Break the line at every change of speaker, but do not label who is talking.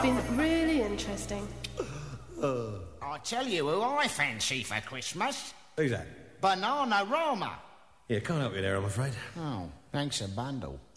been really interesting.
I'll tell you who I fancy for Christmas.
Who's that?
Bananarama.
Yeah, can't help you there, I'm afraid.
Oh, thanks a bundle.